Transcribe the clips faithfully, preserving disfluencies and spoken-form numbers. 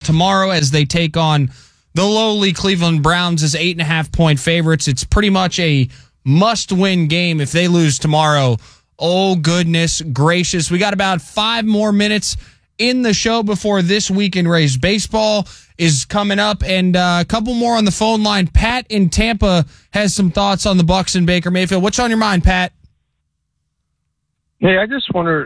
tomorrow as they take on the lowly Cleveland Browns as eight and a half point favorites. It's pretty much a must-win game if they lose tomorrow. Oh, goodness gracious. We got about five more minutes in the show before This Week in Rays Baseball is coming up, and uh, a couple more on the phone line. Pat in Tampa has some thoughts on the Bucs and Baker Mayfield. What's on your mind, Pat? Hey, I just wonder,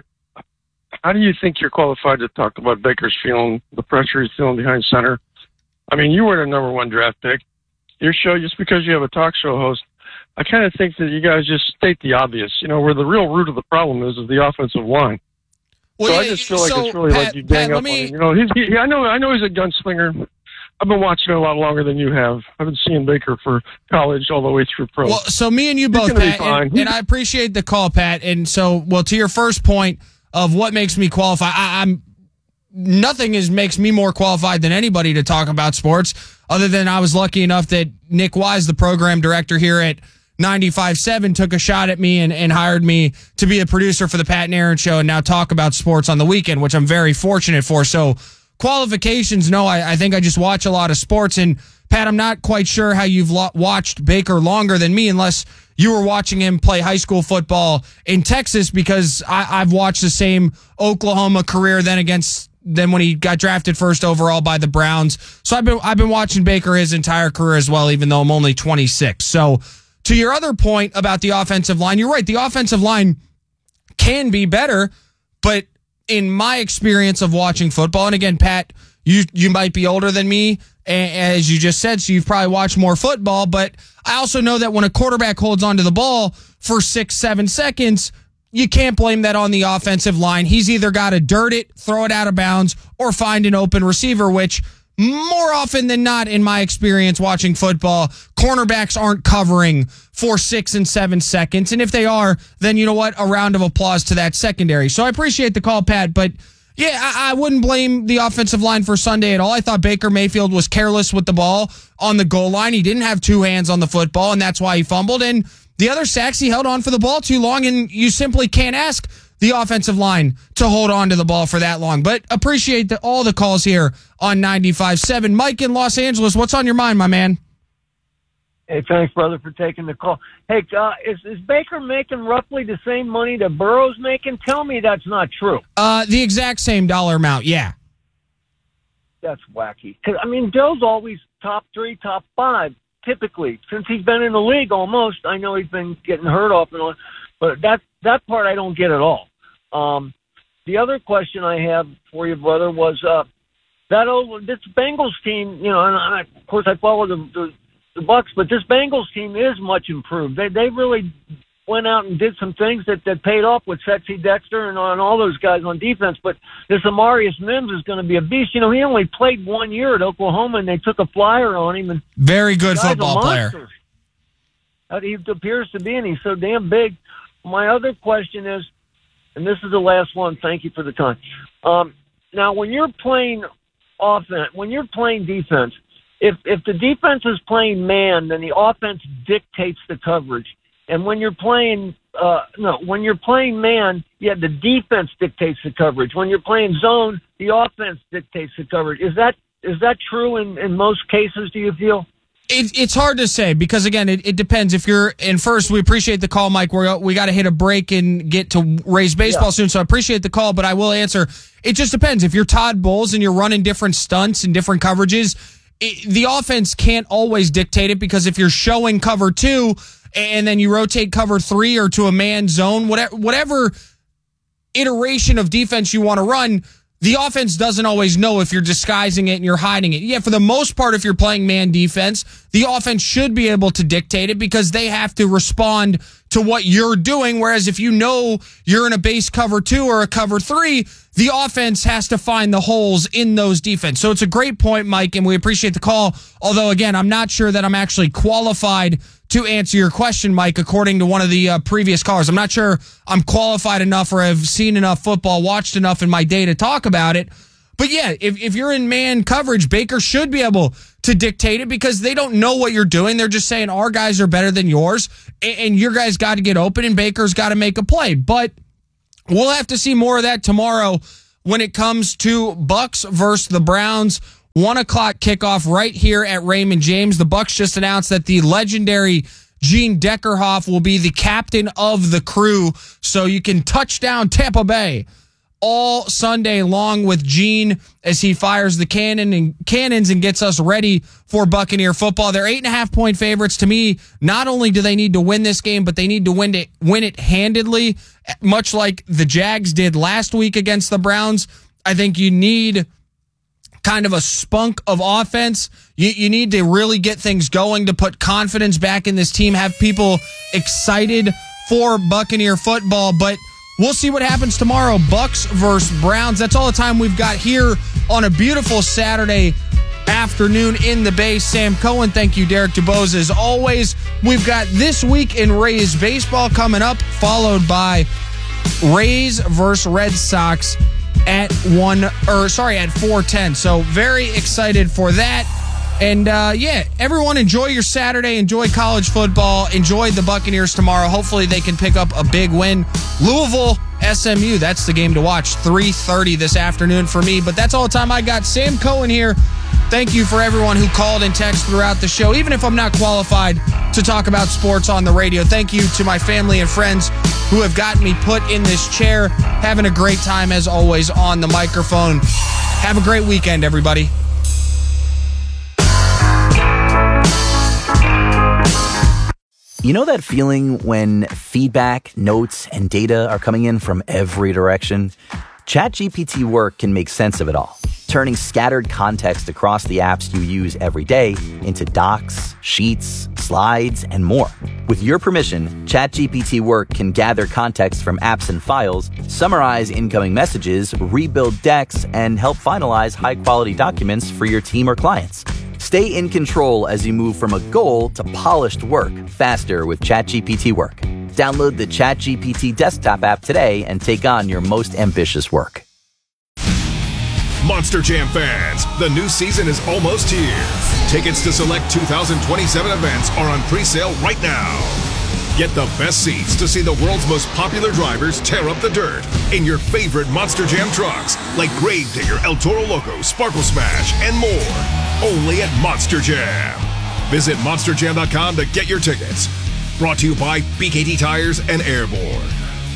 how do you think you're qualified to talk about Baker's feeling, the pressure he's feeling behind center? I mean, you were the number one draft pick. Your show, just because you have a talk show host, I kind of think that you guys just state the obvious. You know, where the real root of the problem is, is the offensive line. Well, so yeah, I just feel like so, it's really Pat, like you gang Pat, up me, on him. You know, he's, he, I know, I know he's a gunslinger. I've been watching it a lot longer than you have. I've been seeing Baker for college all the way through pro. Well, so me and you both, Pat, and, and I appreciate the call, Pat. And so, well, to your first point of what makes me qualify, I, I'm nothing is makes me more qualified than anybody to talk about sports. Other than I was lucky enough that Nick Wise, the program director here at ninety-five point seven, took a shot at me and, and hired me to be a producer for the Pat and Aaron Show and now talk about sports on the weekend, which I'm very fortunate for. So qualifications, no, I, I think I just watch a lot of sports. And Pat, I'm not quite sure how you've lo- watched Baker longer than me, unless you were watching him play high school football in Texas, because I, I've watched the same Oklahoma career then against then when he got drafted first overall by the Browns. So I've been I've been watching Baker his entire career as well, even though I'm only twenty-six. So to your other point about the offensive line, you're right. The offensive line can be better, but in my experience of watching football, and again, Pat, you you might be older than me, as you just said, so you've probably watched more football, but I also know that when a quarterback holds onto the ball for six, seven seconds, you can't blame that on the offensive line. He's either got to dirt it, throw it out of bounds, or find an open receiver, which more often than not, in my experience watching football, cornerbacks aren't covering for six and seven seconds. And if they are, then you know what? A round of applause to that secondary. So I appreciate the call, Pat, but yeah, I, I wouldn't blame the offensive line for Sunday at all. I thought Baker Mayfield was careless with the ball on the goal line. He didn't have two hands on the football, and that's why he fumbled. And the other sacks, he held on for the ball too long, and you simply can't ask the offensive line to hold on to the ball for that long. But appreciate the, all the calls here on ninety-five point seven. Mike in Los Angeles, what's on your mind, my man? Hey, thanks, brother, for taking the call. Hey, uh, is, is Baker making roughly the same money that Burrow's making? Tell me that's not true. Uh, the exact same dollar amount, yeah. That's wacky. 'Cause, I mean, Bill's always top three, top five, typically. Since he's been in the league almost. I know he's been getting hurt off and on, but that, that part I don't get at all. Um, the other question I have for you, brother, was uh, that old, this Bengals team, you know, and I, of course I follow the, the the Bucs, but this Bengals team is much improved. They they really went out and did some things that, that paid off with Sexy Dexter and on all those guys on defense. But this Amarius Mims is going to be a beast. You know, he only played one year at Oklahoma, and they took a flyer on him. And very good football player. He appears to be, and he's so damn big. My other question is, and this is the last one. Thank you for the time. Um, now, when you're playing offense, when you're playing defense, if if the defense is playing man, then the offense dictates the coverage. And when you're playing, uh, no, when you're playing man, yeah, the defense dictates the coverage. When you're playing zone, the offense dictates the coverage. Is that is that true in, in most cases? Do you feel? It, it's hard to say because, again, it, it depends. If you're, and first, we appreciate the call, Mike. We're, we got to hit a break and get to Rays baseball yeah. soon, so I appreciate the call, but I will answer. It just depends. If you're Todd Bowles and you're running different stunts and different coverages, it, the offense can't always dictate it, because if you're showing cover two and then you rotate cover three or to a man zone, whatever, whatever iteration of defense you want to run, the offense doesn't always know if you're disguising it and you're hiding it. Yeah, for the most part, if you're playing man defense, the offense should be able to dictate it because they have to respond to what you're doing. Whereas if you know you're in a base cover two or a cover three, the offense has to find the holes in those defense. So it's a great point, Mike, and we appreciate the call. Although, again, I'm not sure that I'm actually qualified to answer your question, Mike, according to one of the uh, previous callers. I'm not sure I'm qualified enough or have seen enough football, watched enough in my day to talk about it. But yeah, if, if you're in man coverage, Baker should be able to dictate it because they don't know what you're doing. They're just saying our guys are better than yours, and, and your guys got to get open, and Baker's got to make a play. But we'll have to see more of that tomorrow when it comes to Bucs versus the Browns. one o'clock kickoff right here at Raymond James. The Bucs just announced that the legendary Gene Deckerhoff will be the captain of the crew, so you can touch down Tampa Bay all Sunday long with Gene as he fires the cannon and cannons and gets us ready for Buccaneer football. They're eight and a half point favorites. To me, not only do they need to win this game, but they need to win it, win it handedly, much like the Jags did last week against the Browns. I think you need kind of a spunk of offense. You, you need to really get things going to put confidence back in this team, have people excited for Buccaneer football, but we'll see what happens tomorrow. Bucs versus Browns. That's all the time we've got here on a beautiful Saturday afternoon in the Bay. Sam Cohen, thank you, Derek DuBose. As always, we've got This Week in Rays baseball coming up, followed by Rays versus Red Sox at one, or sorry, at four ten. So very excited for that. And, uh, yeah, everyone enjoy your Saturday. Enjoy college football. Enjoy the Buccaneers tomorrow. Hopefully they can pick up a big win. Louisville, S M U, that's the game to watch. three thirty this afternoon for me. But that's all the time I got. Sam Cohen here. Thank you for everyone who called and texted throughout the show, even if I'm not qualified to talk about sports on the radio. Thank you to my family and friends who have gotten me put in this chair. Having a great time, as always, on the microphone. Have a great weekend, everybody. You know that feeling when feedback, notes, and data are coming in from every direction? ChatGPT Work can make sense of it all, turning scattered context across the apps you use every day into docs, sheets, slides, and more. With your permission, ChatGPT Work can gather context from apps and files, summarize incoming messages, rebuild decks, and help finalize high-quality documents for your team or clients. Stay in control as you move from a goal to polished work faster with ChatGPT Work. Download the ChatGPT desktop app today and take on your most ambitious work. Monster Jam fans, the new season is almost here. Tickets to select two thousand twenty-seven events are on pre-sale right now. Get the best seats to see the world's most popular drivers tear up the dirt in your favorite Monster Jam trucks like Gravedigger, El Toro Loco, Sparkle Smash, and more. Only at Monster Jam. Visit monster jam dot com to get your tickets. Brought to you by B K T Tires and Airborne.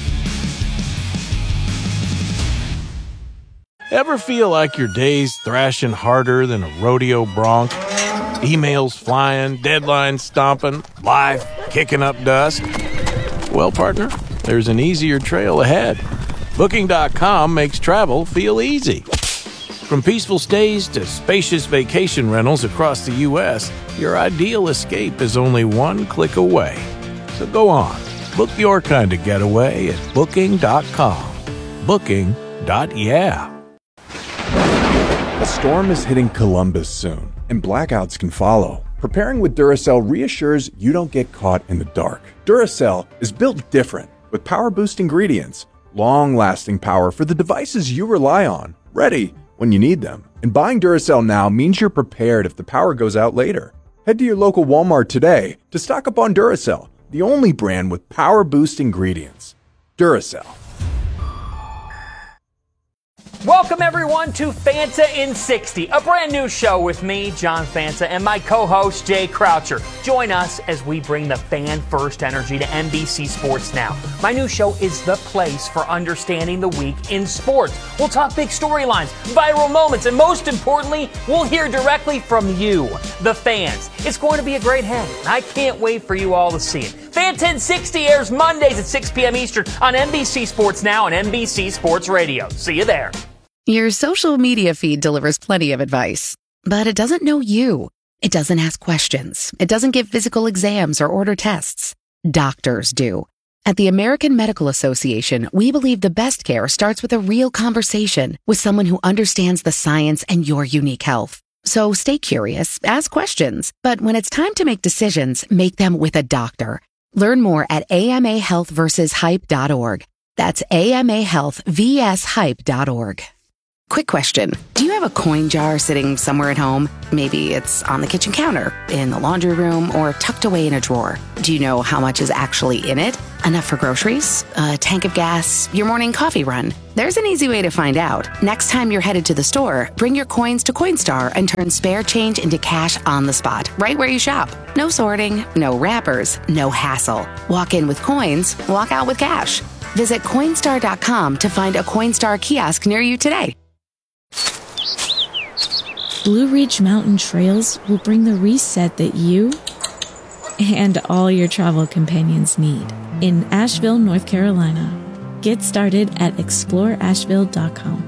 Ever feel like your day's thrashing harder than a rodeo bronc? Emails flying, deadlines stomping, life kicking up dust? Well, partner, there's an easier trail ahead. Booking dot com makes travel feel easy. From peaceful stays to spacious vacation rentals across the U S, your ideal escape is only one click away. So go on, book your kind of getaway at booking dot com. Booking. Yeah. A storm is hitting Columbus soon, and blackouts can follow. Preparing with Duracell reassures you don't get caught in the dark. Duracell is built different, with power-boost ingredients, long-lasting power for the devices you rely on, ready when you need them. And buying Duracell now means you're prepared if the power goes out later. Head to your local Walmart today to stock up on Duracell, the only brand with power-boost ingredients. Duracell. Welcome, everyone, to Fanta in sixty, a brand new show with me, John Fanta, and my co-host, Jay Croucher. Join us as we bring the fan-first energy to N B C Sports Now. My new show is the place for understanding the week in sports. We'll talk big storylines, viral moments, and most importantly, we'll hear directly from you, the fans. It's going to be a great hang, and I can't wait for you all to see it. Fanta in sixty airs Mondays at six p.m. Eastern on N B C Sports Now and N B C Sports Radio. See you there. Your social media feed delivers plenty of advice, but it doesn't know you. It doesn't ask questions. It doesn't give physical exams or order tests. Doctors do. At the American Medical Association, we believe the best care starts with a real conversation with someone who understands the science and your unique health. So stay curious, ask questions, but when it's time to make decisions, make them with a doctor. Learn more at A M A health versus hype dot org. That's A M A health vs hype dot org. Quick question. Do you have a coin jar sitting somewhere at home? Maybe it's on the kitchen counter, in the laundry room, or tucked away in a drawer. Do you know how much is actually in it? Enough for groceries? A tank of gas? Your morning coffee run? There's an easy way to find out. Next time you're headed to the store, bring your coins to Coinstar and turn spare change into cash on the spot, right where you shop. No sorting, no wrappers, no hassle. Walk in with coins, walk out with cash. Visit Coinstar dot com to find a Coinstar kiosk near you today. Blue Ridge Mountain Trails will bring the reset that you and all your travel companions need in Asheville, North Carolina. Get started at explore asheville dot com.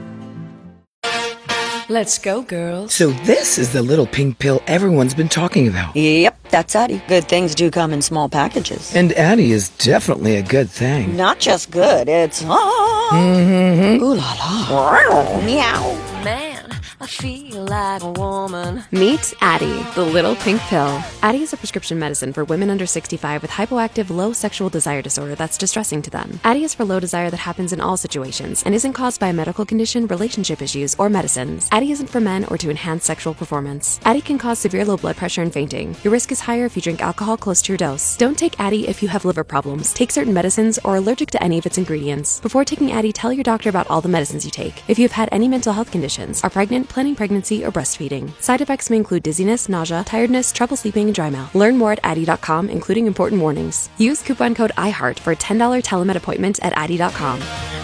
Let's go, girls. So this is the little pink pill everyone's been talking about. Yep, that's Addie. Good things do come in small packages. And Addie is definitely a good thing. Not just good, it's... Ah. Mm-hmm. Ooh la la. Meow. Man, I feel like a woman. Meet Addie, the little pink pill. Addie is a prescription medicine for women under sixty-five with hypoactive low sexual desire disorder that's distressing to them. Addie is for low desire that happens in all situations and isn't caused by a medical condition, relationship issues, or medicines. Addie isn't for men or to enhance sexual performance. Addie can cause severe low blood pressure and fainting. Your risk is higher if you drink alcohol close to your dose. Don't take Addie if you have liver problems, take certain medicines, or are allergic to any of its ingredients. Before taking Addie, tell your doctor about all the medicines you take. If you have had any mental health conditions, are pregnant, planning pregnancy, or breastfeeding. Side effects may include dizziness, nausea, tiredness, trouble sleeping, and dry mouth. Learn more at Addie dot com, including important warnings. Use coupon code iHeart for a ten dollars telemed appointment at Addie dot com.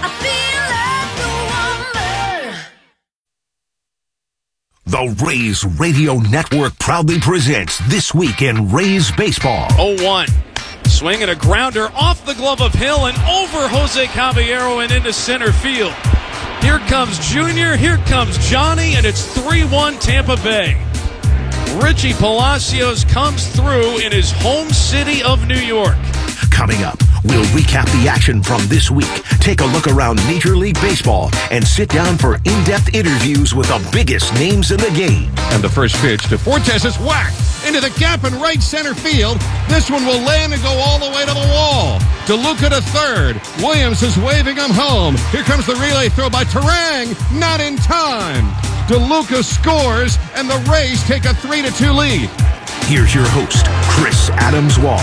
The Rays Radio Network proudly presents This Week in Rays Baseball. oh one. Swing and a grounder off the glove of Hill and over Jose Caballero and into center field. Here comes Junior, here comes Johnny, and it's three one Tampa Bay. Richie Palacios comes through in his home city of New York. Coming up, we'll recap the action from this week, take a look around Major League Baseball, and sit down for in-depth interviews with the biggest names in the game. And the first pitch to Fortes is whacked into the gap in right center field. This one will land and go all the way to the wall. DeLuca to third. Williams is waving him home. Here comes the relay throw by Terang. Not in time. DeLuca scores, and the Rays take a three to two lead. Here's your host, Chris Adams-Wall.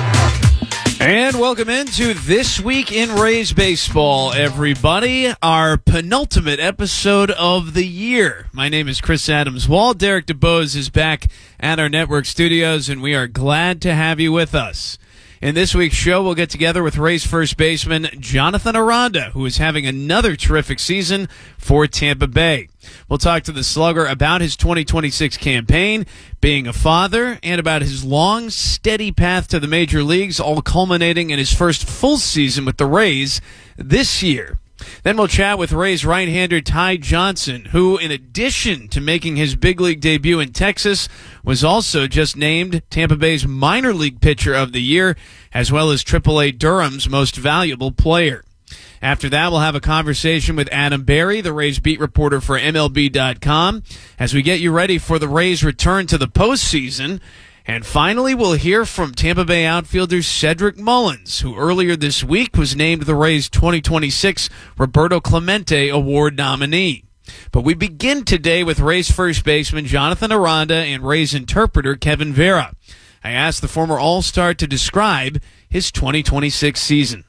And welcome into This Week in Rays Baseball, everybody. Our penultimate episode of the year. My name is Chris Adams-Wall. Derek DeBose is back at our network studios, and we are glad to have you with us. In this week's show, we'll get together with Rays first baseman Jonathan Aranda, who is having another terrific season for Tampa Bay. We'll talk to the slugger about his twenty twenty-six campaign, being a father, and about his long, steady path to the major leagues, all culminating in his first full season with the Rays this year. Then we'll chat with Rays right-hander Ty Johnson, who, in addition to making his big league debut in Texas, was also just named Tampa Bay's minor league pitcher of the year, as well as triple A Durham's most valuable player. After that, we'll have a conversation with Adam Berry, the Rays beat reporter for M L B dot com, as we get you ready for the Rays' return to the postseason. And finally, we'll hear from Tampa Bay outfielder Cedric Mullins, who earlier this week was named the Rays' twenty twenty-six Roberto Clemente Award nominee. But we begin today with Rays first baseman Jonathan Aranda and Rays interpreter Kevin Vera. I asked the former All-Star to describe his twenty twenty-six season.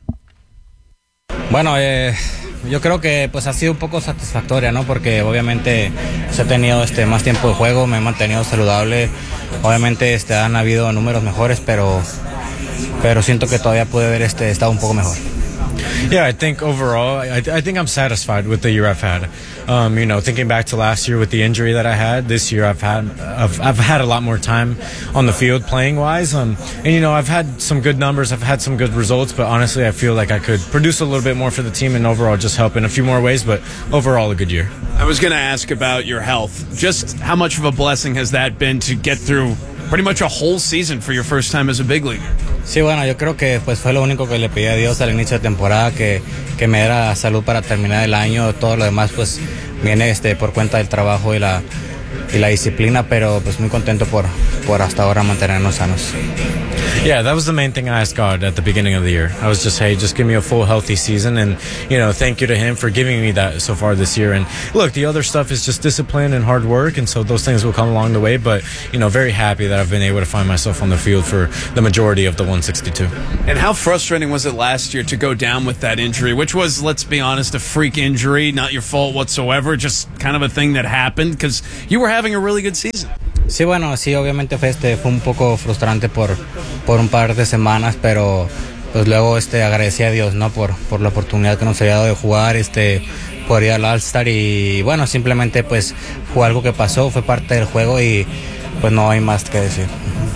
Bueno, eh, yo creo que pues ha sido un poco satisfactoria, ¿no? Porque obviamente pues, he tenido este más tiempo de juego, me he mantenido saludable. Obviamente este han habido números mejores, pero pero siento que todavía pude haber este estado un poco mejor. Yeah, I think overall, I, I think I'm satisfied with the year I've had. Um, you know, thinking back to last year with the injury that I had, this year I've had I've, I've had a lot more time on the field playing wise. Um, and you know, I've had some good numbers, I've had some good results, but honestly, I feel like I could produce a little bit more for the team and overall just help in a few more ways. But overall, a good year. I was going to ask about your health. Just how much of a blessing has that been to get through pretty much a whole season for your first time as a big leaguer? Sí, bueno, yo creo que pues fue lo único que le pedí a Dios al inicio de temporada, que, que me diera salud para terminar el año. Todo lo demás pues viene este por cuenta del trabajo y la y la disciplina, pero pues muy contento por por hasta ahora mantenernos sanos. Yeah, that was the main thing I asked God at the beginning of the year. I was just, hey, just give me a full healthy season, and, you know, thank you to him for giving me that so far this year. And look, the other stuff is just discipline and hard work, and so those things will come along the way, but, you know, very happy that I've been able to find myself on the field for the majority of the one sixty-two. And how frustrating was it last year to go down with that injury, which was, let's be honest, a freak injury, not your fault whatsoever, just kind of a thing that happened, because you were having a really good season. Sí, bueno, sí, obviamente fue, este, fue un poco frustrante por, por un par de semanas, pero pues luego este, agradecí a Dios, ¿no? Por, por la oportunidad que nos había dado de jugar, este, por ir al All-Star y bueno, simplemente pues fue algo que pasó, fue parte del juego y pues no hay más que decir.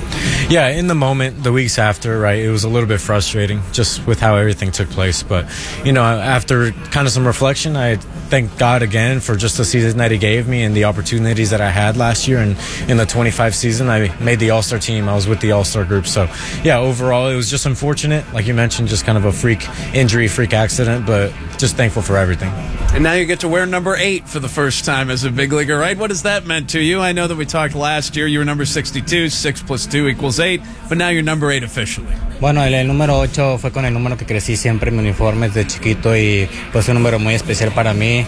Yeah, in the moment, the weeks after, right, it was a little bit frustrating just with how everything took place. But, you know, after kind of some reflection, I thank God again for just the season that he gave me and the opportunities that I had last year. And in the twenty-five season, I made the All-Star team. I was with the All-Star group. So, yeah, overall, it was just unfortunate. Like you mentioned, just kind of a freak injury, freak accident, but just thankful for everything. And now you get to wear number eight for the first time as a big leaguer, right? What has that meant to you? I know that we talked last year. You were number sixty-two, six plus two equals eight, but now you're number eight officially. Bueno, el, el número ocho fue con el número que crecí siempre en mi uniforme desde chiquito y pues un número muy especial para mí.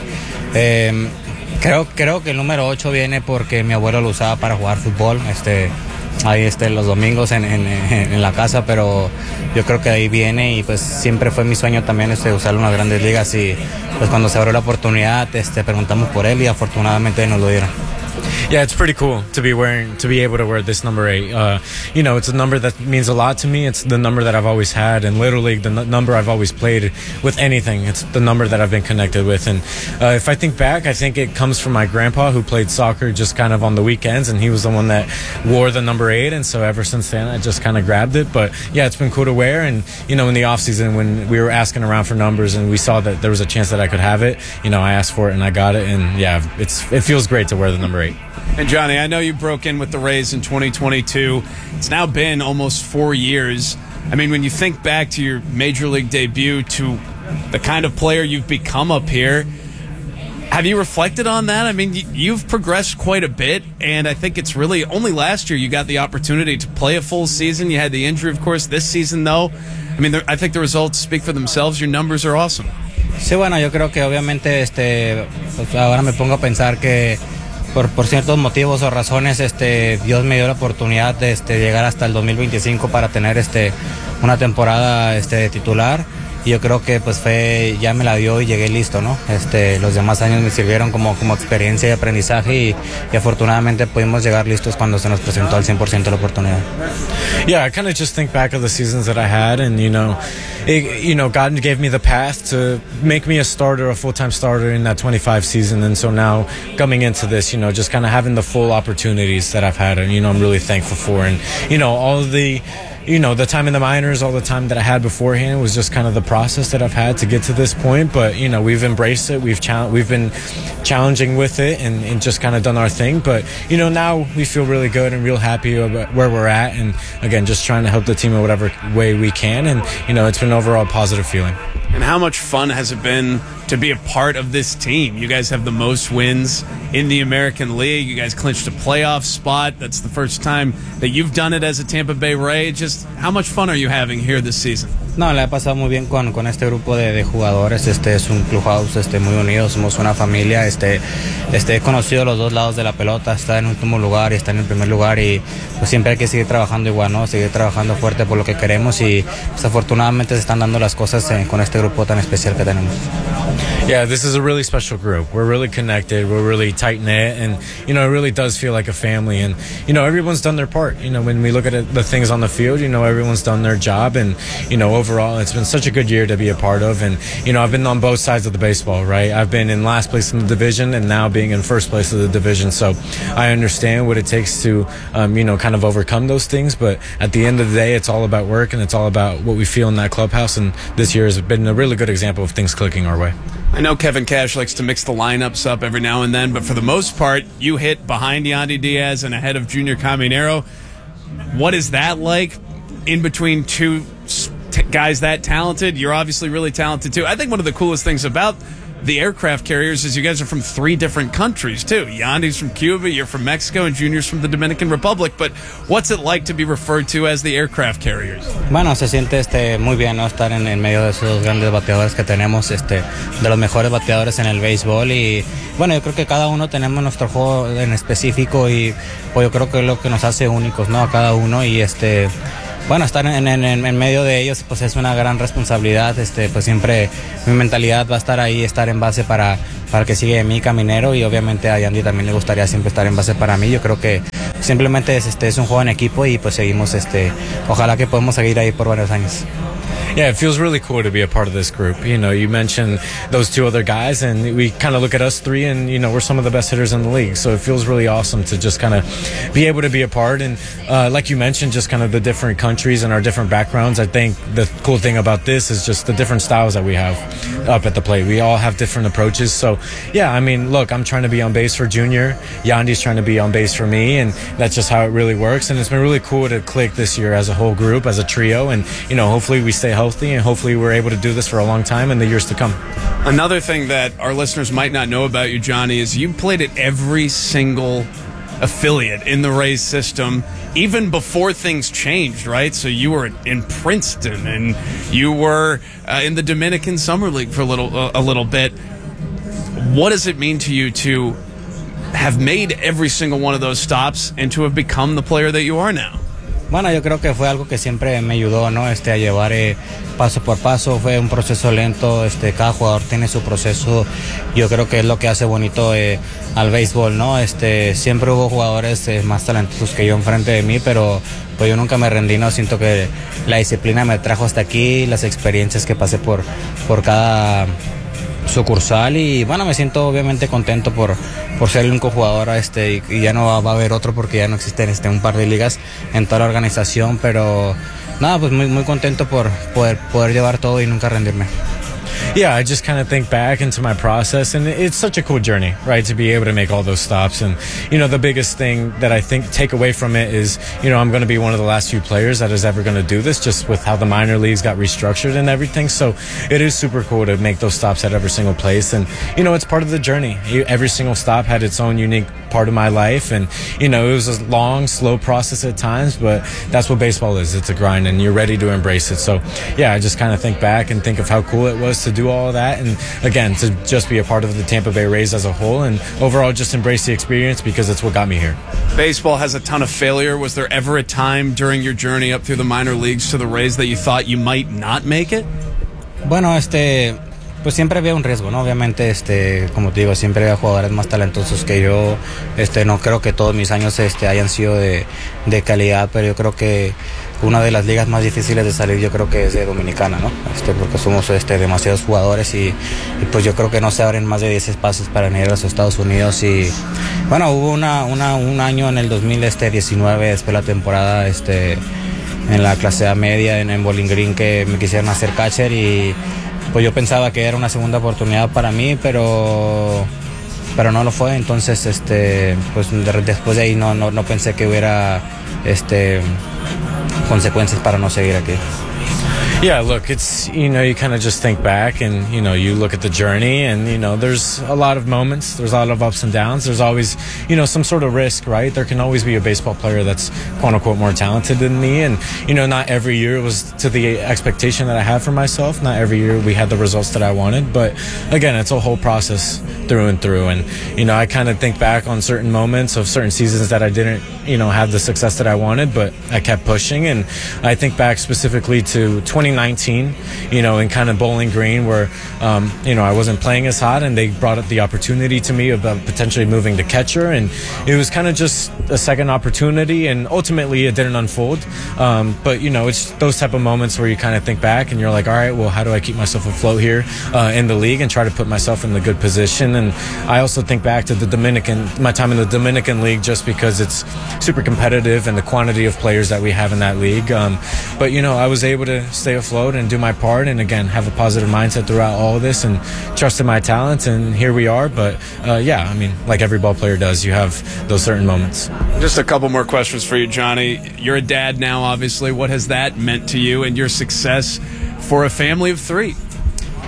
Eh, creo, creo que el número ocho viene porque mi abuelo lo usaba para jugar fútbol. Este, ahí este, los domingos en, en, en la casa, pero yo creo que ahí viene y pues siempre fue mi sueño también este, usarlo en las grandes ligas y pues cuando se abrió la oportunidad este, preguntamos por él y afortunadamente nos lo dieron. Yeah, it's pretty cool to be wearing, to be able to wear this number eight. Uh, you know, it's a number that means a lot to me. It's the number that I've always had, and Little League, the n- number I've always played with anything. It's the number that I've been connected with. And uh, if I think back, I think it comes from my grandpa who played soccer just kind of on the weekends, and he was the one that wore the number eight. And so ever since then, I just kind of grabbed it. But yeah, it's been cool to wear. And, you know, in the off season when we were asking around for numbers and we saw that there was a chance that I could have it, you know, I asked for it and I got it. And yeah, it's it feels great to wear the number eight. And Johnny, I know you broke in with the Rays in twenty twenty-two. It's now been almost four years. I mean, when you think back to your major league debut to the kind of player you've become up here, have you reflected on that? I mean, you've progressed quite a bit, and I think it's really only last year you got the opportunity to play a full season. You had the injury, of course, this season, though. I mean, I think the results speak for themselves. Your numbers are awesome. Sí, bueno, yo creo que obviamente este, pues ahora me pongo a pensar que Por, por ciertos motivos o razones, este, Dios me dio la oportunidad de este, llegar hasta el dos mil veinticinco para tener este, una temporada este, titular. Y yo creo que pues fue, ya me la dio y llegué listo, ¿no? Este, los demás años me sirvieron como, como experiencia y aprendizaje y, y afortunadamente pudimos llegar listos cuando se nos presentó al cien por ciento la oportunidad. Yeah, I kind of just think back of the seasons that I had, and you know, it, you know, God gave me the path to make me a starter, a full-time starter in that twenty-five season, and so now coming into this, you know, just kind of having the full opportunities that I've had, and you know, I'm really thankful for, and you know, all of the. You know, the time in the minors, all the time that I had beforehand was just kind of the process that I've had to get to this point. But, you know, we've embraced it. We've chal- we've been challenging with it and, and just kind of done our thing. But, you know, now we feel really good and real happy about where we're at. And, again, just trying to help the team in whatever way we can. And, you know, it's been overall positive feeling. And how much fun has it been to be a part of this team? You guys have the most wins in the American League. You guys clinched a playoff spot. That's the first time that you've done it as a Tampa Bay Ray. Just how much fun are you having here this season? No, la he pasado muy bien con, con este grupo de, de jugadores. Este es un clubhouse este, muy unido, somos una familia. Este, este, he conocido los dos lados de la pelota, está en último lugar y está en el primer lugar y pues siempre hay que seguir trabajando igual, ¿no? Seguir trabajando fuerte por lo que queremos y pues, afortunadamente se están dando las cosas eh, con este grupo tan especial que tenemos. Yeah, this is a really special group. We're really connected. We're really tight-knit. And, you know, it really does feel like a family. And, you know, everyone's done their part. You know, when we look at it, the things on the field, you know, everyone's done their job. And, you know, overall, it's been such a good year to be a part of. And, you know, I've been on both sides of the baseball, right? I've been in last place in the division and now being in first place of the division. So I understand what it takes to, um, you know, kind of overcome those things. But at the end of the day, it's all about work and it's all about what we feel in that clubhouse. And this year has been a really good example of things clicking our way. I know Kevin Cash likes to mix the lineups up every now and then, but for the most part, you hit behind Yandy Diaz and ahead of Junior Caminero. What is that like in between two t- guys that talented? You're obviously really talented too. I think one of the coolest things about the aircraft carriers is you guys are from three different countries, too. Yandy's from Cuba, you're from Mexico, and Junior's from the Dominican Republic. But what's it like to be referred to as the aircraft carriers? Bueno, se siente este, muy bien, ¿no? Estar en, en medio de esos grandes bateadores que tenemos, este, de los mejores bateadores en el béisbol. Y bueno, yo creo que cada uno tenemos nuestro juego en específico y pues, yo creo que es lo que nos hace únicos, ¿no? A cada uno. Y este... Bueno, estar en, en, en medio de ellos pues es una gran responsabilidad. Este, pues siempre mi mentalidad va a estar ahí, estar en base para, para que siga mi caminero, y obviamente a Yandy también le gustaría siempre estar en base para mí. Yo creo que simplemente es, este, es un juego en equipo y pues seguimos, este, ojalá que podamos seguir ahí por varios años. Yeah, it feels really cool to be a part of this group. You know, you mentioned those two other guys, and we kind of look at us three, and, you know, we're some of the best hitters in the league. So it feels really awesome to just kind of be able to be a part. And uh, like you mentioned, just kind of the different countries and our different backgrounds. I think the cool thing about this is just the different styles that we have up at the plate. We all have different approaches. So, yeah, I mean, look, I'm trying to be on base for Junior. Yandy's trying to be on base for me, and that's just how it really works. And it's been really cool to click this year as a whole group, as a trio. And, you know, hopefully we stay healthy, and hopefully we're able to do this for a long time in the years to come. Another thing that our listeners might not know about you, Johnny, is you played at every single affiliate in the Rays system, even before things changed, right? So you were in Princeton, and you were uh, in the Dominican Summer League for a little, uh, a little bit. What does it mean to you to have made every single one of those stops and to have become the player that you are now? Bueno, yo creo que fue algo que siempre me ayudó, ¿no? Este, a llevar eh, paso por paso. Fue un proceso lento. Este, cada jugador tiene su proceso. Yo creo que es lo que hace bonito eh, al béisbol, ¿no? Este, siempre hubo jugadores eh, más talentosos que yo enfrente de mí, pero pues yo nunca me rendí, ¿no? Siento que la disciplina me trajo hasta aquí, las experiencias que pasé por, por cada sucursal, y bueno, me siento obviamente contento por, por ser el único jugador, este, y, y ya no va, va a haber otro porque ya no existen este, un par de ligas en toda la organización, pero nada, pues muy, muy contento por poder, poder llevar todo y nunca rendirme. Yeah, I just kind of think back into my process, and it's such a cool journey, right, to be able to make all those stops. And, you know, the biggest thing that I think take away from it is, you know, I'm going to be one of the last few players that is ever going to do this, just with how the minor leagues got restructured and everything. So it is super cool to make those stops at every single place. And, you know, it's part of the journey. Every single stop had its own unique part of my life. And, you know, it was a long, slow process at times, but that's what baseball is. It's a grind, and you're ready to embrace it. So, yeah, I just kind of think back and think of how cool it was to do all of that, and again, to just be a part of the Tampa Bay Rays as a whole, and overall just embrace the experience because it's what got me here. Baseball has a ton of failure. Was there ever a time during your journey up through the minor leagues to the Rays that you thought you might not make it? Bueno, este, pues siempre había un riesgo, ¿no? Obviamente, este, como te digo, siempre había jugadores más talentosos que yo. Este, no creo que todos mis años este, hayan sido de, de calidad, pero yo creo que una de las ligas más difíciles de salir, yo creo que es de Dominicana, ¿no? Este, porque somos este, demasiados jugadores, y, y pues yo creo que no se abren más de diez espacios para venir a los Estados Unidos. Y bueno, hubo una, una, un año en el dos mil diecinueve, después de la temporada, este, en la clase A media, en, en Bowling Green, que me quisieron hacer catcher, y pues yo pensaba que era una segunda oportunidad para mí, pero pero no lo fue. Entonces, este, pues de, después de ahí no, no, no pensé que hubiera este consecuencias para no seguir aquí. Yeah, look, it's, you know, you kind of just think back, and, you know, you look at the journey, and, you know, there's a lot of moments, there's a lot of ups and downs, there's always, you know, some sort of risk, right? There can always be a baseball player that's quote unquote more talented than me, and, you know, not every year was to the expectation that I had for myself. Not every year we had the results that I wanted, but again, it's a whole process through and through. And, you know, I kind of think back on certain moments of certain seasons that I didn't, you know, have the success that I wanted, but I kept pushing. And I think back specifically to twenty nineteen, you know, in kind of Bowling Green, where, um, you know, I wasn't playing as hot, and they brought up the opportunity to me about potentially moving to catcher. And it was kind of just a second opportunity, and ultimately it didn't unfold. Um, but, you know, it's those type of moments where you kind of think back and you're like, all right, well, how do I keep myself afloat here uh, in the league and try to put myself in the good position? And I also think back to the Dominican, my time in the Dominican League, just because it's super competitive and the quantity of players that we have in that league. Um, but, you know, I was able to stay afloat and do my part, and again, have a positive mindset throughout all of this, and trust in my talents, and here we are. But uh, yeah, I mean, like every ball player does, you have those certain moments. Just a couple more questions for you, Johnny. You're a dad now, obviously. What has that meant to you and your success for a family of three?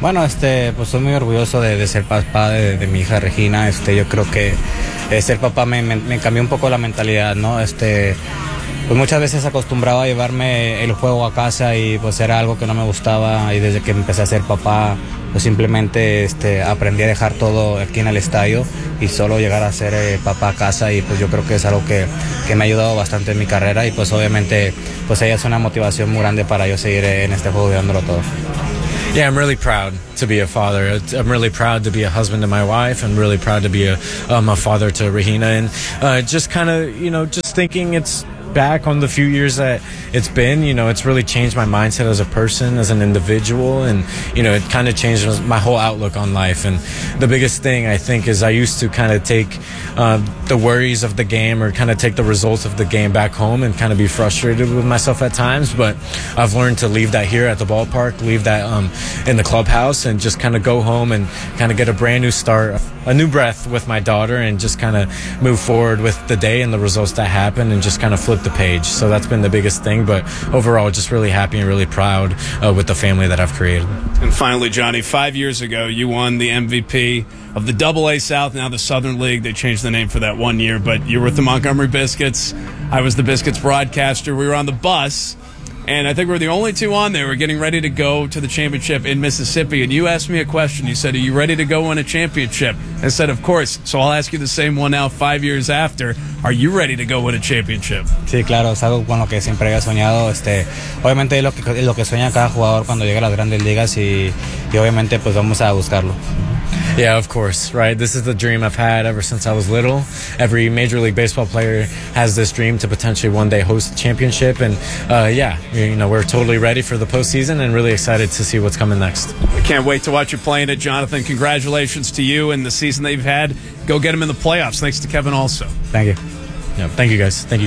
Bueno, este, pues soy muy orgulloso de, de ser papá de, de mi hija Regina. Este, yo creo que eh, ser papá me, me, me cambió un poco la mentalidad, ¿no? Este, pues muchas veces acostumbraba a llevarme el juego a casa y pues era algo que no me gustaba, y desde que empecé a ser papá pues simplemente este, aprendí a dejar todo aquí en el estadio y solo llegar a ser eh, papá a casa, y pues yo creo que es algo que, que me ha ayudado bastante en mi carrera, y pues obviamente pues ella es una motivación muy grande para yo seguir en este juego y dándolo todo. Yeah, I'm really proud to be a father. I'm really proud to be a husband to my wife. I'm really proud to be a, um, a father to Regina. And uh, just kind of, you know, just thinking it's back on the few years that it's been, you know, it's really changed my mindset as a person, as an individual, and, you know, it kind of changed my whole outlook on life. And the biggest thing, I think, is I used to kind of take uh, the worries of the game, or kind of take the results of the game back home and kind of be frustrated with myself at times, but I've learned to leave that here at the ballpark, leave that um, in the clubhouse, and just kind of go home and kind of get a brand new start, a new breath with my daughter, and just kind of move forward with the day and the results that happen, and just kind of flip the page. So that's been the biggest thing, but overall just really happy and really proud uh, with the family that I've created. And finally, Johnny, five years ago you won the M V P of the Double A South, now the Southern League. They changed the name for that one year, but you were with the Montgomery Biscuits. I was the Biscuits broadcaster. We were on the bus, and I think we were the only two on there. We're getting ready to go to the championship in Mississippi, and you asked me a question. You said, are you ready to go win a championship? I said, of course. So I'll ask you the same one now five years after. Are you ready to go win a championship? Sí, claro, es algo con lo que siempre había soñado. Este, obviamente es lo que, lo que sueña cada jugador cuando llega a las grandes ligas, y, y obviamente pues vamos a buscarlo. Yeah, of course, right? This is the dream I've had ever since I was little. Every Major League Baseball player has this dream to potentially one day host a championship. And uh, yeah, you know, we're totally ready for the postseason and really excited to see what's coming next. I can't wait to watch you playing it, Jonathan. Congratulations to you and the season that you've had. Go get them in the playoffs. Thanks to Kevin also. Thank you. Yeah, thank you, guys. Thank you.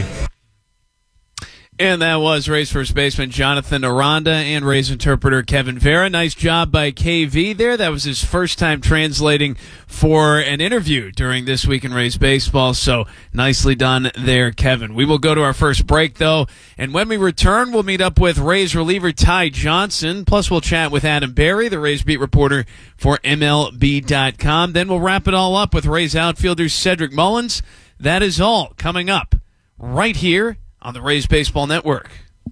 And that was Rays first baseman Jonathan Aranda and Rays interpreter Kevin Vera. Nice job by K V there. That was his first time translating for an interview during This Week in Rays Baseball, so nicely done there, Kevin. We will go to our first break, though, and when we return, we'll meet up with Rays reliever Ty Johnson, plus we'll chat with Adam Berry, the Rays beat reporter for M L B dot com. Then we'll wrap it all up with Rays outfielder Cedric Mullins. That is all coming up right here on the Rays Baseball Network.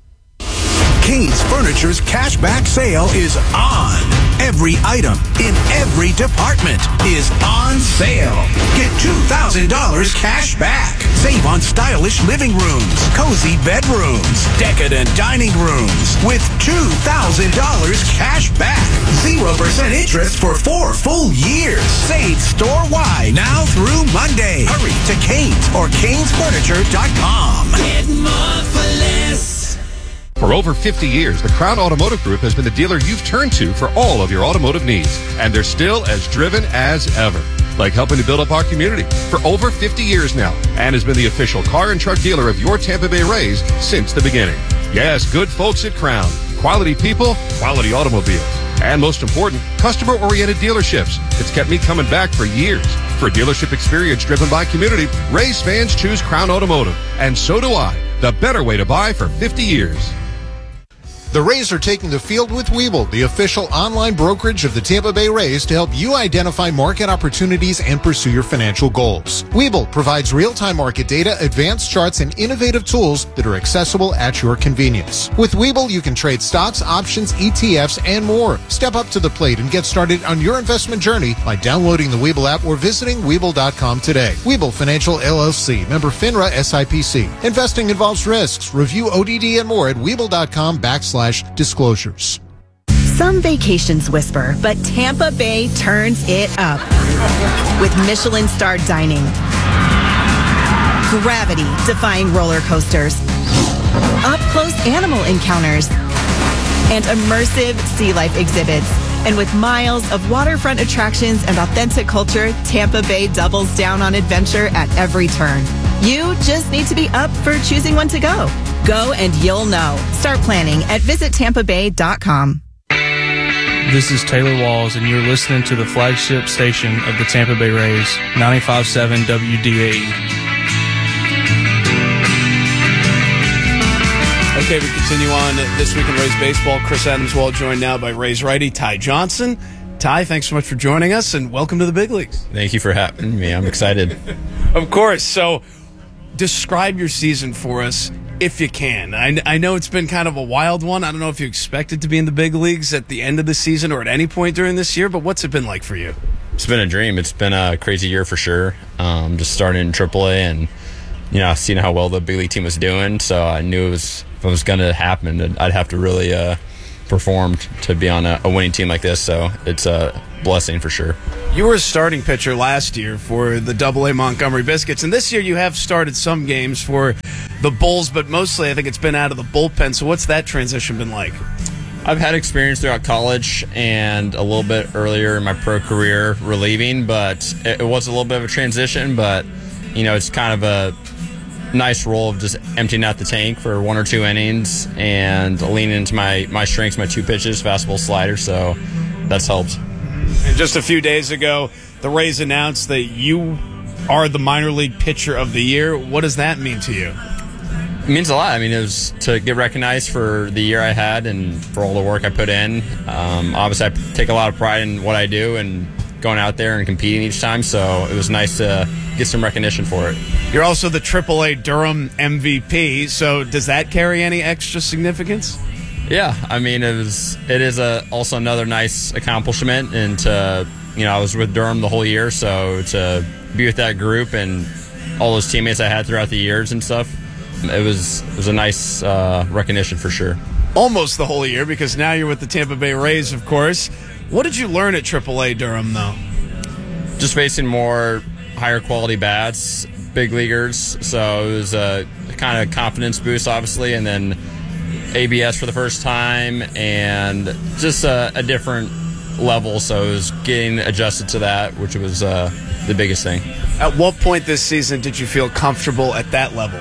Kane's Furniture's cashback sale is on. Every item in every department is on sale. Get two thousand dollars cash back. Save on stylish living rooms, cozy bedrooms, decadent dining rooms with two thousand dollars cash back. zero percent interest for four full years. Save store-wide now through Monday. Hurry to Kane's or Kanes Furniture dot com. Get more for less. For over fifty years, the Crown Automotive Group has been the dealer you've turned to for all of your automotive needs, and they're still as driven as ever. Like helping to build up our community for over fifty years now, and has been the official car and truck dealer of your Tampa Bay Rays since the beginning. Yes, good folks at Crown. Quality people, quality automobiles. And most important, customer-oriented dealerships. It's kept me coming back for years. For dealership experience driven by community, Rays fans choose Crown Automotive. And so do I. The better way to buy for fifty years. The Rays are taking the field with Webull, the official online brokerage of the Tampa Bay Rays, to help you identify market opportunities and pursue your financial goals. Webull provides real-time market data, advanced charts, and innovative tools that are accessible at your convenience. With Webull, you can trade stocks, options, E T Fs, and more. Step up to the plate and get started on your investment journey by downloading the Webull app or visiting Webull dot com today. Webull Financial L L C, member FINRA S I P C. Investing involves risks. Review O D D and more at Webull dot com backslash disclosures. Some vacations whisper, but Tampa Bay turns it up with Michelin-starred dining, gravity-defying roller coasters, up-close animal encounters, and immersive sea life exhibits. And with miles of waterfront attractions and authentic culture, Tampa Bay doubles down on adventure at every turn. You just need to be up for choosing one to go. Go and you'll know. Start planning at visit tampa bay dot com. This is Taylor Walls, and you're listening to the flagship station of the Tampa Bay Rays, ninety-five point seven W D A E. Okay, we continue on This Week in Rays Baseball. Chris Adams Wall joined now by Rays righty Ty Johnson. Ty, thanks so much for joining us, and welcome to the big leagues. Thank you for having me. I'm excited. Of course. So, describe your season for us, if you can. I, I know it's been kind of a wild one. I don't know if you expected to be in the big leagues at the end of the season or at any point during this year, but what's it been like for you? It's been a dream. It's been a crazy year for sure. Um, just starting in triple A and, you know, seeing how well the big league team was doing, so I knew it was, if it was going to happen, I'd have to really uh, perform to be on a, a winning team like this, so it's a blessing for sure. You were a starting pitcher last year for the double A Montgomery Biscuits, and this year you have started some games for the Bulls, but mostly I think it's been out of the bullpen, so what's that transition been like? I've had experience throughout college and a little bit earlier in my pro career relieving, but it, it was a little bit of a transition, but, you know, it's kind of a nice role of just emptying out the tank for one or two innings and leaning into my, my strengths, my two pitches, fastball, slider, so that's helped. And just a few days ago, the Rays announced that you are the minor league pitcher of the year. What does that mean to you? It means a lot. I mean, it was to get recognized for the year I had and for all the work I put in. Um, obviously, I take a lot of pride in what I do and going out there and competing each time, so it was nice to get some recognition for it. You're also the triple A Durham M V P, so does that carry any extra significance? Yeah, I mean, it was. It is a, also another nice accomplishment, and to, you know, I was with Durham the whole year, so to be with that group and all those teammates I had throughout the years and stuff, it was it was a nice uh, recognition for sure. Almost the whole year, because now you're with the Tampa Bay Rays, of course. What did you learn at triple A Durham, though? Just facing more higher quality bats, big leaguers, so it was a kind of confidence boost, obviously, and then A B S for the first time, and just a, a different level, so it was getting adjusted to that, which was uh, the biggest thing. At what point this season did you feel comfortable at that level?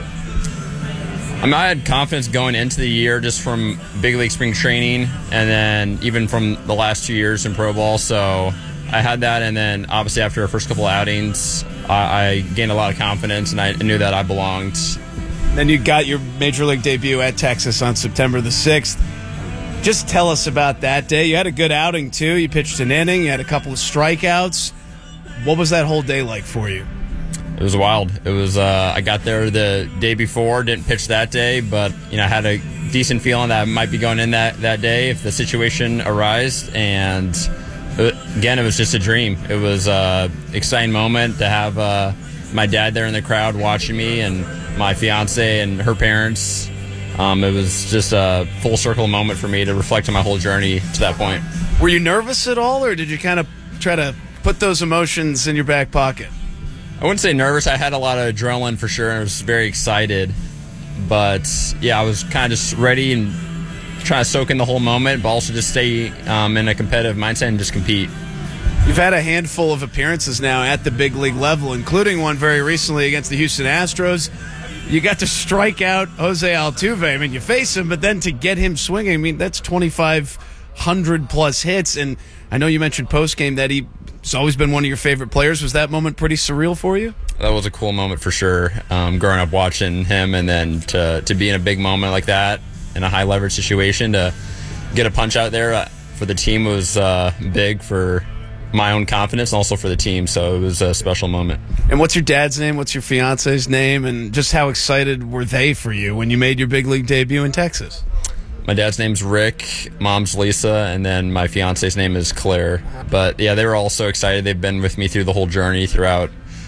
I mean, I had confidence going into the year just from big league spring training, and then even from the last two years in pro ball, so I had that, and then obviously after our first couple of outings, I, I gained a lot of confidence, and I knew that I belonged. Then you got your major league debut at Texas on September the sixth. Just tell us about that day. You had a good outing, too. You pitched an inning. You had a couple of strikeouts. What was that whole day like for you? It was wild. It was. Uh, I got there the day before, didn't pitch that day, but you know, I had a decent feeling that I might be going in that, that day if the situation arose. And it, again, it was just a dream. It was an exciting moment to have uh, my dad there in the crowd watching me, and my fiance and her parents. Um, it was just a full circle moment for me to reflect on my whole journey to that point. Were you nervous at all, or did you kind of try to put those emotions in your back pocket? I wouldn't say nervous. I had a lot of adrenaline for sure, and I was very excited. But, yeah, I was kind of just ready and trying to soak in the whole moment, but also just stay um, in a competitive mindset and just compete. You've had a handful of appearances now at the big league level, including one very recently against the Houston Astros. You got to strike out Jose Altuve. I mean, you face him, but then to get him swinging, I mean, that's twenty-five hundred plus hits. And I know you mentioned post-game that he... He's always been one of your favorite players. Was that moment pretty surreal for you? That was a cool moment for sure. Um, growing up watching him, and then to to be in a big moment like that in a high leverage situation, to get a punch out there uh, for the team was uh, big for my own confidence and also for the team. So it was a special moment. And what's your dad's name? What's your fiance's name? And just how excited were they for you when you made your big league debut in Texas? My dad's name's Rick, mom's Lisa, and then my fiance's name is Claire. But yeah, they were all so excited. They've been with me through the whole journey throughout.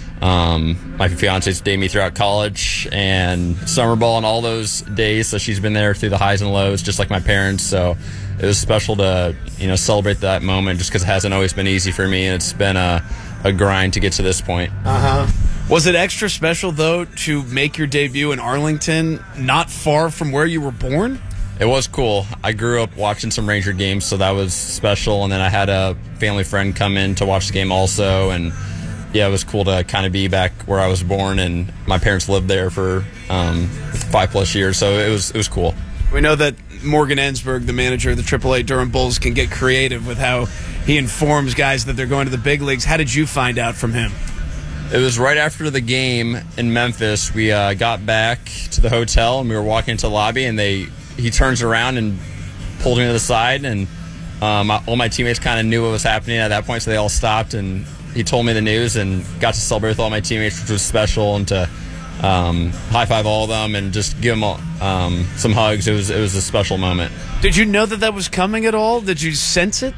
Um, my fiance's dated me throughout college and summer ball and all those days, so she's been there through the highs and lows, just like my parents. So it was special to, you know, celebrate that moment, just because it hasn't always been easy for me, and it's been a, a grind to get to this point. Uh huh. Was it extra special though to make your debut in Arlington, not far from where you were born? It was cool. I grew up watching some Ranger games, so that was special. And then I had a family friend come in to watch the game also. And, yeah, it was cool to kind of be back where I was born. And my parents lived there for um, five-plus years, so it was it was cool. We know that Morgan Ensberg, the manager of the triple A Durham Bulls, can get creative with how he informs guys that they're going to the big leagues. How did you find out from him? It was right after the game in Memphis. We uh, got back to the hotel, and we were walking into the lobby, and they he turns around and pulled me to the side, and um, all my teammates kind of knew what was happening at that point, so they all stopped, and he told me the news and got to celebrate with all my teammates, which was special, and to um, high-five all of them and just give them all, um, some hugs. It was, it was a special moment. Did you know that that was coming at all? Did you sense it?